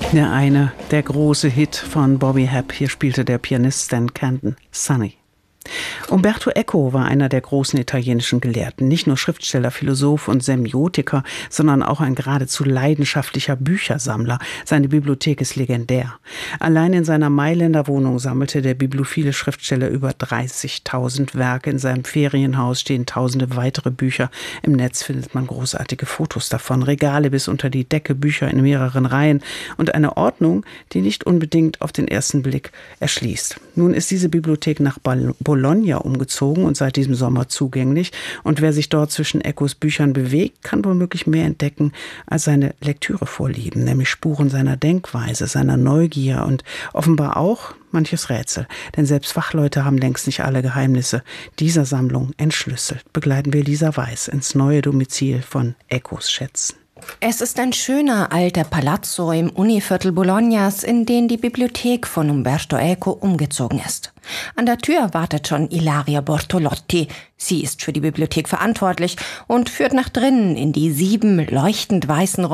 Der eine, der große Hit von Bobby Hebb. Hier spielte der Pianist Stan Kenton, Sunny. Umberto Eco war einer der großen italienischen Gelehrten, nicht nur Schriftsteller, Philosoph und Semiotiker, sondern auch ein geradezu leidenschaftlicher Büchersammler. Seine Bibliothek ist legendär. Allein in seiner Mailänder Wohnung sammelte der bibliophile Schriftsteller über 30.000 Werke. In seinem Ferienhaus stehen tausende weitere Bücher. Im Netz findet man großartige Fotos davon, Regale bis unter die Decke, Bücher in mehreren Reihen und eine Ordnung, die nicht unbedingt auf den ersten Blick erschließt. Nun ist diese Bibliothek nach Bologna umgezogen und seit diesem Sommer zugänglich. Und wer sich dort zwischen Ecos Büchern bewegt, kann womöglich mehr entdecken als seine Lektürevorlieben, nämlich Spuren seiner Denkweise, seiner Neugier und offenbar auch manches Rätsel. Denn selbst Fachleute haben längst nicht alle Geheimnisse dieser Sammlung entschlüsselt. Begleiten wir Lisa Weiß ins neue Domizil von Ecos Schätzen. Es ist ein schöner alter Palazzo im Univiertel Bolognas, in den die Bibliothek von Umberto Eco umgezogen ist. An der Tür wartet schon Ilaria Bortolotti. Sie ist für die Bibliothek verantwortlich und führt nach drinnen in die 7 leuchtend weißen Räume